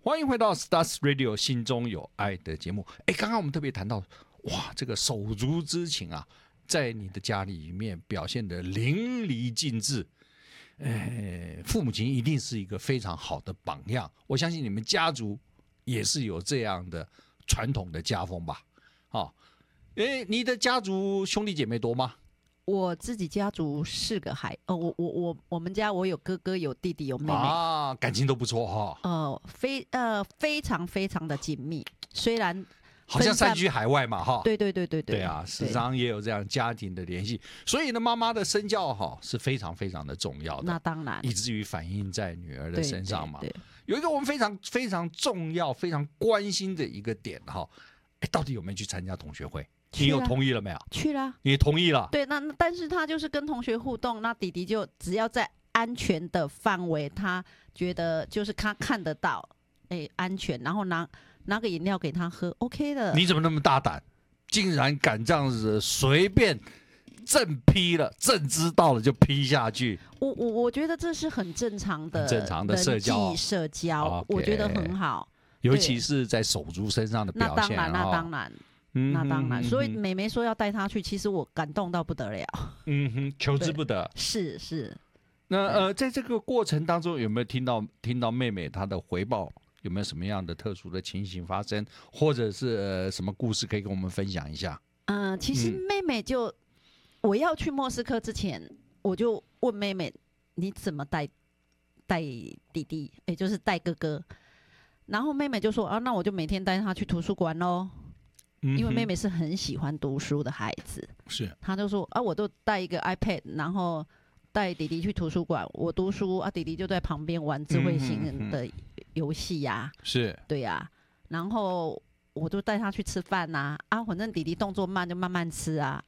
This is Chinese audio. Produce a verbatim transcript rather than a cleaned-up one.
欢迎回到 Stars Radio 心中有爱的节目。哎，刚刚我们特别谈到，哇，这个手足之情啊，在你的家里面表现得淋漓尽致。哎，父母亲一定是一个非常好的榜样。我相信你们家族也是有这样的传统的家风吧？哦，哎，你的家族兄弟姐妹多吗？ 我自己家族四个孩，呃，我我我我们家我有哥哥有弟弟有妹妹啊，感情都不错哈、 哦。呃，非呃非常非常的紧密，虽然好像散居海外嘛哈。 对对对对对。 对啊，事实上也有这样家庭的联系，所以呢，妈妈的身教哈是非常非常的重要的。 那当然， 以至于反映在女儿的身上嘛。 对对对， 有一个我们非常非常重要、非常关心的一个点哈，哎，到底有没有去参加同学会？你有同意了没有？ 去了， 你同意了。 对，那但是他就是跟同学互动，那弟弟就只要在安全的范围，他觉得就是他看得到，哎，安全，然后拿拿个饮料给他喝 ，OK 的。 你怎么那么大胆，竟然敢这样子随便正批了，正知道了就批下去？ 我我我觉得这是很正常的， 正常的社交， 社交， okay, 我觉得很好， 尤其是在手足身上的表现。 那当然，那当然。 嗯、 那当然，所以妹妹说要带她去，其实我感动到不得了。 嗯哼，求之不得。 是是。 那呃，在这个过程当中，有没有听到听到妹妹她的回报？有没有什么样的特殊的情形发生，或者是、呃、什么故事可以跟我们分享一下？ 嗯、呃，其实妹妹就、嗯、我要去莫斯科之前，我就问妹妹你怎么带带弟弟，也就是带哥哥。然后妹妹就说啊，那我就每天带他去图书馆喽。因为妹妹是很喜欢读书的孩子， 是， 她就说啊，我都带一个 iPad， 然后带弟弟去图书馆，我读书啊，弟弟就在旁边玩智慧型的游戏呀， 是， 对呀、啊，然后我就带他去吃饭呐、啊，啊，反正弟弟动作慢就慢慢吃啊，